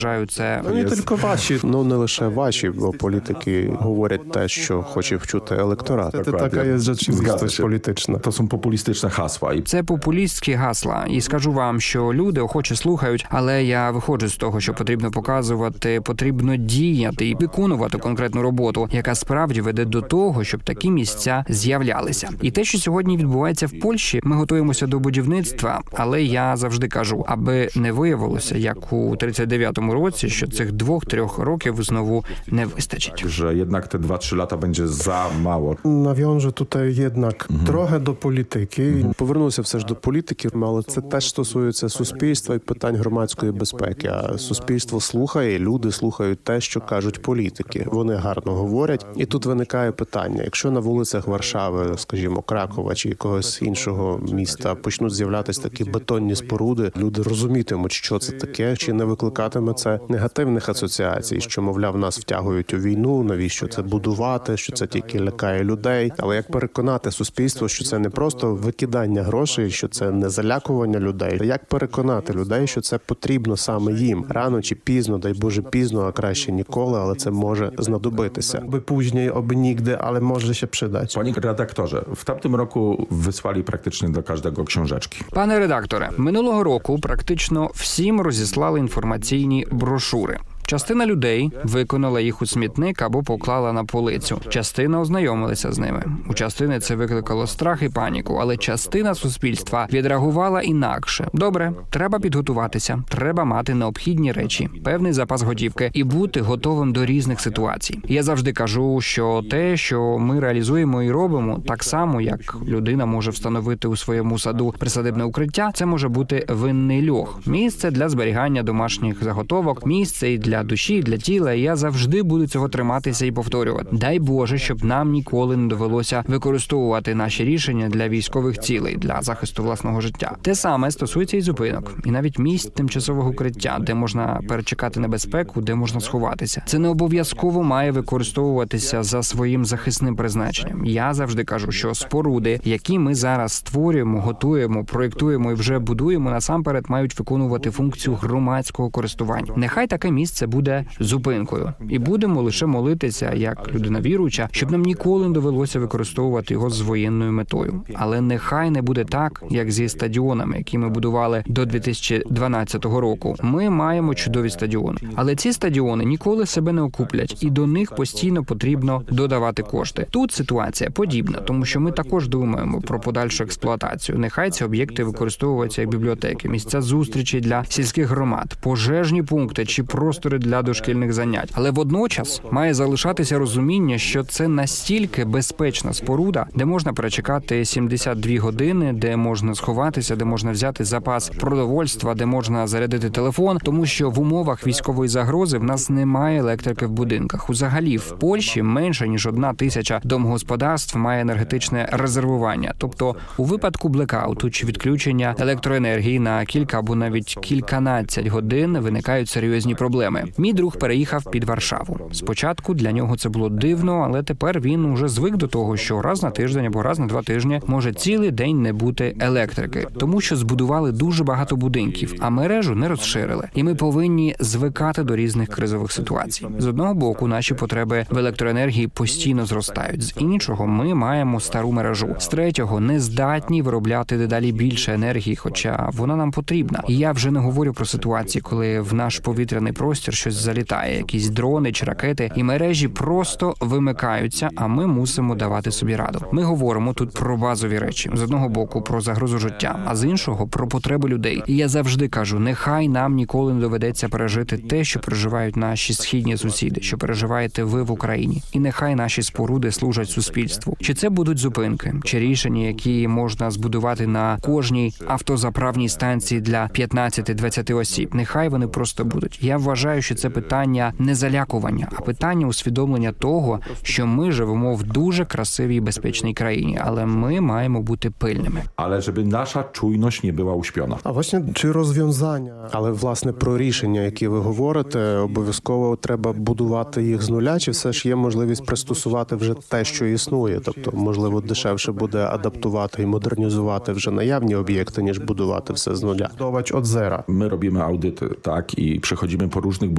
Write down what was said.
вважаю, це... Не тільки ваші, не лише ваші, бо політики говорять те, що хоче вчути електорат. Це така є rzeczywistość політична. To są populistyczne hasła. Це популістські гасла. І скажу вам, що люди охоче слухають, але я виходжу з того, що потрібно показувати, потрібно діяти і виконувати конкретну роботу, яка справді веде до того, щоб такі місця з'являлися. І те, що сьогодні відбувається в Польщі, ми готуємося до будівництва, але я завжди кажу, аби не виявилося, як у 39-му році, що цих 2-3 років знову не вистачить. Że jednak te 2-3 lata będzie za mało. Нав'яжу тут jednak трохи до політики. Повернуся все ж до політики, але це теж стосується суспільства і питань громадської безпеки. А суспільство слухає, люди слухають те, що кажуть політики. Вони гарно говорять. І тут виникає питання. Якщо на вулицях Варшави, скажімо, Кракова чи якогось іншого міста почнуть з'являтися такі бетонні споруди, люди розумітимуть, що це таке, чи не викликатиме це негативних асоціацій, що, мовляв, нас втягують у війну, навіщо це будувати, що це тільки лякає людей. Але як переконати суспільство, що це не просто викидання грошей, що це не залякування людей, як переконати людей, що це потрібно саме їм? Рано чи пізно, дай Боже пізно, а краще ніколи, але це може знадобитися. Аби później, аби nigdy, але може się przydać. Panie redaktorze, w tamtym roku wysłali praktycznie do każdego książeczki. Пане редакторе, минулого року практично всім розіслали інформаційні брошури. Частина людей виконала їх у смітник або поклала на полицю. Частина ознайомилася з ними. У частини це викликало страх і паніку, але частина суспільства відреагувала інакше. Добре, треба підготуватися, треба мати необхідні речі, певний запас готівки і бути готовим до різних ситуацій. Я завжди кажу, що те, що ми реалізуємо і робимо, так само, як людина може встановити у своєму саду присадибне укриття, це може бути винний льох. Місце для зберігання домашніх заготовок, місце і для душі, для тіла, і я завжди буду цього триматися і повторювати. Дай Боже, щоб нам ніколи не довелося використовувати наші рішення для військових цілей, для захисту власного життя. Те саме стосується і зупинок, і навіть місць тимчасового укриття, де можна перечекати небезпеку, де можна сховатися. Це не обов'язково має використовуватися за своїм захисним призначенням. Я завжди кажу, що споруди, які ми зараз створюємо, готуємо, проєктуємо і вже будуємо, насамперед мають виконувати функцію громадського користування. Нехай таке місце буде зупинкою. І будемо лише молитися, як людина віруюча, щоб нам ніколи не довелося використовувати його з воєнною метою. Але нехай не буде так, як зі стадіонами, які ми будували до 2012 року. Ми маємо чудові стадіони. Але ці стадіони ніколи себе не окуплять, і до них постійно потрібно додавати кошти. Тут ситуація подібна, тому що ми також думаємо про подальшу експлуатацію. Нехай ці об'єкти використовуються як бібліотеки, місця зустрічі для сільських громад, пожежні пункти чи простори для дошкільних занять. Але водночас має залишатися розуміння, що це настільки безпечна споруда, де можна перечекати 72 години, де можна сховатися, де можна взяти запас продовольства, де можна зарядити телефон, тому що в умовах військової загрози в нас немає електрики в будинках. Взагалі в Польщі менше ніж 1000 домогосподарств має енергетичне резервування. Тобто у випадку блекауту чи відключення електроенергії на кілька або навіть кільканадцять годин виникають серйозні проблеми. Мій друг переїхав під Варшаву. Спочатку для нього це було дивно, але тепер він уже звик до того, що раз на тиждень або раз на 2 тижні може цілий день не бути електрики, тому що збудували дуже багато будинків, а мережу не розширили. І ми повинні звикати до різних кризових ситуацій. З одного боку, наші потреби в електроенергії постійно зростають. З іншого, ми маємо стару мережу. З третього, не здатні виробляти дедалі більше енергії, хоча вона нам потрібна. І я вже не говорю про ситуації, коли в наш повітряний простір щось залітає, якісь дрони чи ракети, і мережі просто вимикаються, а ми мусимо давати собі раду. Ми говоримо тут про базові речі. З одного боку, про загрозу життя, а з іншого, про потреби людей. І я завжди кажу, нехай нам ніколи не доведеться пережити те, що переживають наші східні сусіди, що переживаєте ви в Україні. І нехай наші споруди служать суспільству. Чи це будуть зупинки, чи рішення, які можна збудувати на кожній автозаправній станції для 15-20 осіб. Нехай вони просто будуть. Я вважаю, що це питання не залякування, а питання усвідомлення того, що ми живемо в дуже красивій і безпечній країні, але ми маємо бути пильними. Ale żeby nasza czujność nie była uśpiona. А власне, чи розв'язання? Але, власне, про рішення, які ви говорите, обов'язково треба будувати їх з нуля, чи все ж є можливість пристосувати вже те, що існує? Тобто, можливо, дешевше буде адаптувати і модернізувати вже наявні об'єкти, ніж будувати все з нуля. Будувати від зера. My robimy audyty, tak, i przechodzimy po różnych